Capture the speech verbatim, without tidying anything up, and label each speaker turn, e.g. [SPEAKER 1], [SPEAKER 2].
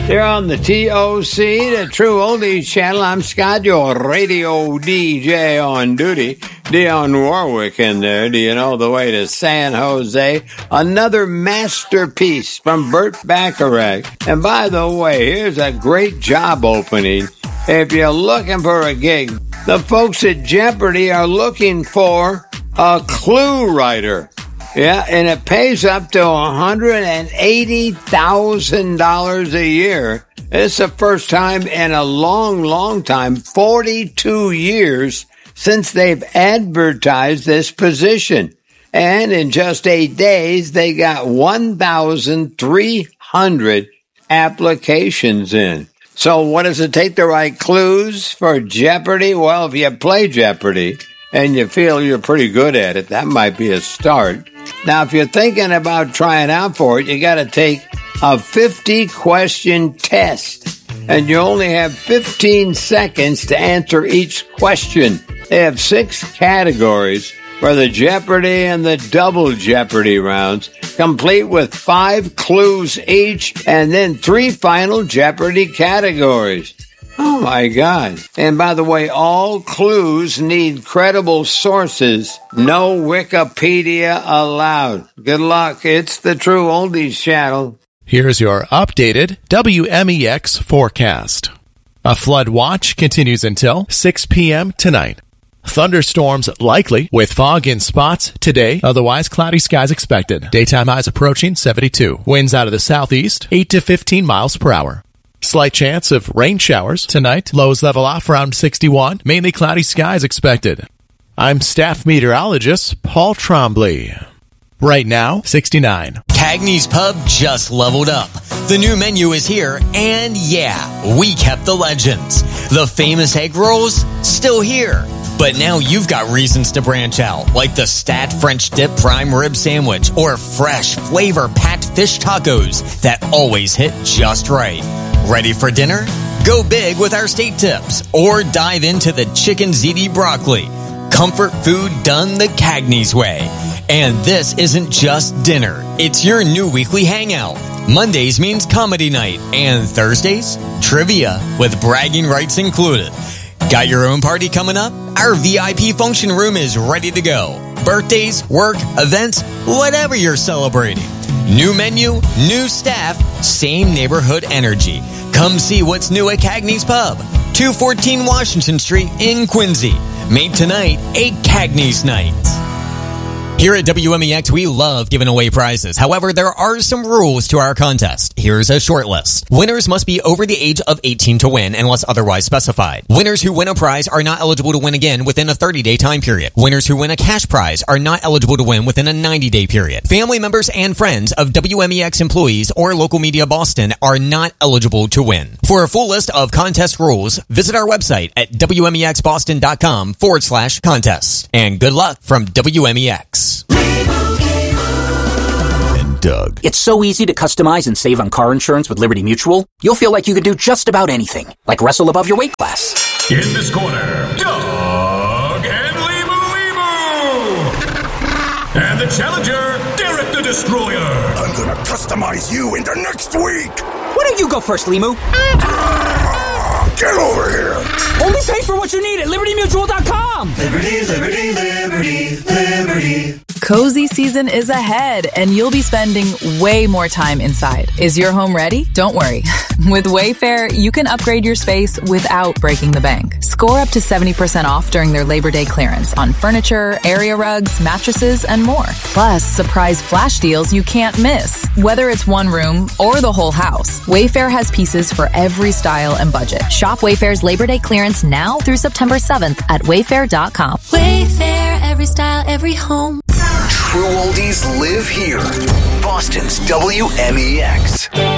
[SPEAKER 1] They're on the T O C, the True Oldies channel. I'm Scott, your radio D J on duty. Dionne Warwick in there. Do you know the way to San Jose? Another masterpiece from Burt Bacharach. And by the way, here's a great job opening. If you're looking for a gig, the folks at Jeopardy are looking for a clue writer. Yeah, and it pays up to one hundred eighty thousand dollars a year. It's the first time in a long, long time, forty-two years, since they've advertised this position. And in just eight days, they got one thousand three hundred applications in. So what does it take to write clues for Jeopardy? Well, if you play Jeopardy and you feel you're pretty good at it, that might be a start. Now, if you're thinking about trying out for it, you got to take a fifty question test, and you only have fifteen seconds to answer each question. They have six categories for the Jeopardy and the Double Jeopardy rounds, complete with five clues each, and then three final Jeopardy categories. Oh, my God. And by the way, all clues need credible sources. No Wikipedia allowed. Good luck. It's the True Oldies channel.
[SPEAKER 2] Here's your updated W M E X forecast. A flood watch continues until six p.m. tonight. Thunderstorms likely with fog in spots today. Otherwise, cloudy skies expected. Daytime highs approaching seventy-two. Winds out of the southeast, eight to fifteen miles per hour. Slight chance of rain showers tonight. Lows level off around sixty-one. Mainly cloudy skies expected. I'm staff meteorologist Paul Trombley. Right now, sixty-nine.
[SPEAKER 3] Cagney's Pub just leveled up. The new menu is here, and yeah, we kept the legends. The famous egg rolls, still here. But now you've got reasons to branch out, like the Stat French Dip Prime Rib Sandwich or fresh, flavor-packed fish tacos that always hit just right. Ready for dinner? Go big with our steak tips, or dive into the chicken ziti broccoli. Comfort food done the Cagney's way. And this isn't just dinner. It's your new weekly hangout. Mondays means comedy night, and Thursdays, trivia with bragging rights included. Got your own party coming up? Our V I P function room is ready to go. Birthdays, work, events, whatever you're celebrating. New menu, new staff, same neighborhood energy. Come see what's new at Cagney's Pub, two fourteen Washington Street in Quincy. Made tonight a Cagney's night. Here at W M E X, we love giving away prizes. However, there are some rules to our contest. Here's a short list. Winners must be over the age of eighteen to win, unless otherwise specified. Winners who win a prize are not eligible to win again within a thirty-day time period. Winners who win a cash prize are not eligible to win within a ninety-day period. Family members and friends of W M E X employees or Local Media Boston are not eligible to win. For a full list of contest rules, visit our website at WMEXBoston.com forward slash contests. And good luck from W M E X.
[SPEAKER 2] And Doug.
[SPEAKER 4] It's so easy to customize and save on car insurance with Liberty Mutual. You'll feel like you could do just about anything, like wrestle above your weight class.
[SPEAKER 5] In this corner, Doug and Limu Limu. And the challenger, Derek the Destroyer.
[SPEAKER 6] I'm gonna customize you into next week.
[SPEAKER 4] Why don't you go first, Limu?
[SPEAKER 6] Get over here.
[SPEAKER 4] Only pay for what you need at Liberty Mutual dot com.
[SPEAKER 7] Liberty, Liberty, Liberty, Liberty.
[SPEAKER 8] Cozy season is ahead, and you'll be spending way more time inside. Is your home ready? Don't worry. With Wayfair, you can upgrade your space without breaking the bank. Score up to seventy percent off during their Labor Day clearance on furniture, area rugs, mattresses, and more. Plus, surprise flash deals you can't miss. Whether it's one room or the whole house, Wayfair has pieces for every style and budget.
[SPEAKER 9] Shop Wayfair's Labor Day clearance now through September seventh at Wayfair dot com.
[SPEAKER 10] Wayfair, every style, every home.
[SPEAKER 6] True Oldies live here. Boston's W M E X.